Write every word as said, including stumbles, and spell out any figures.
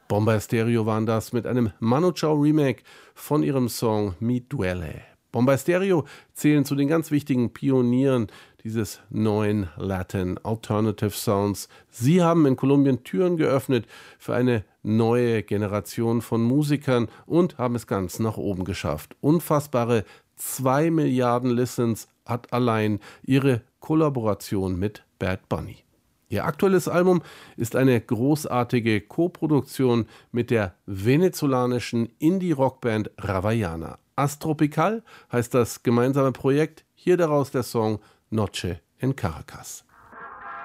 Bomba Estéreo waren das mit einem Manu Chao Remake von ihrem Song Mi Duele. Bomba Estéreo zählen zu den ganz wichtigen Pionieren dieses neuen Latin Alternative Sounds. Sie haben in Kolumbien Türen geöffnet für eine neue Generation von Musikern und haben es ganz nach oben geschafft. Unfassbare zwei Milliarden Listens hat allein ihre Kollaboration mit Bad Bunny. Ihr aktuelles Album ist eine großartige Koproduktion mit der venezolanischen Indie-Rockband Ravaiana. Astropical heißt das gemeinsame Projekt, hier daraus der Song Noche en Caracas.